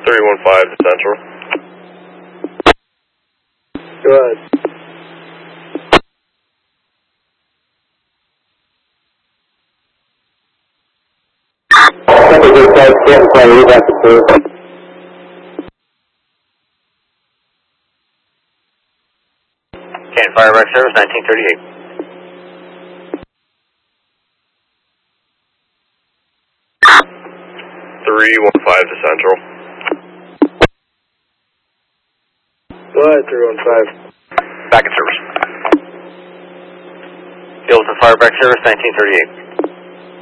315 to Central. Go ahead. Canton Fire Wreck Service, 1938. Three 115 to Central. Go ahead, 315. Back in service. Hilton Fire Wreck Service, 1938.